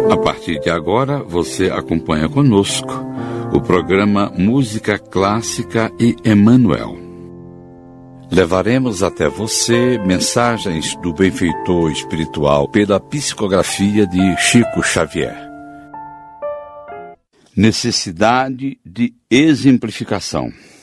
A partir de agora, você acompanha conosco o programa Música Clássica e Emmanuel. Levaremos até você mensagens do benfeitor espiritual pela psicografia de Chico Xavier. Necessidade de exemplificação.